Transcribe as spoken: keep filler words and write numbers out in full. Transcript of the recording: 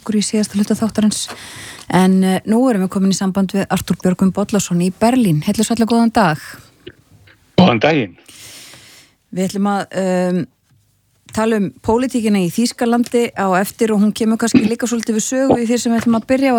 okkur í síðasta hluta þáttarins en uh, nú erum við komin í samband við Arthúr Björgvin Bollason í Berlín. Heillu sæll og góðan dag. Góðan daginn. Við ætlum að um, tala um pólitíkina í Þýskalandi á eftir og hún kemur kannski líka svolítið við sögu í því sem við ætlum að byrja á